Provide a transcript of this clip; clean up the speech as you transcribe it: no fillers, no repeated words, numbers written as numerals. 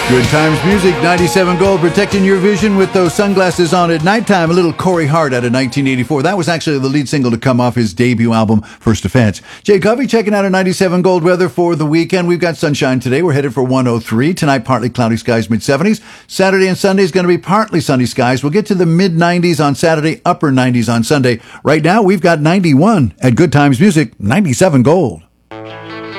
Good Times Music, 97 Gold, protecting your vision with those sunglasses on at nighttime. A little Corey Hart out of 1984. That was actually the lead single to come off his debut album, First Offense. Jay Covey checking out our 97 Gold weather for the weekend. We've got sunshine today. We're headed for 103. Tonight, partly cloudy skies, mid-70s. Saturday and Sunday is going to be partly sunny skies. We'll get to the mid-90s on Saturday, upper 90s on Sunday. Right now, we've got 91 at Good Times Music, 97 Gold.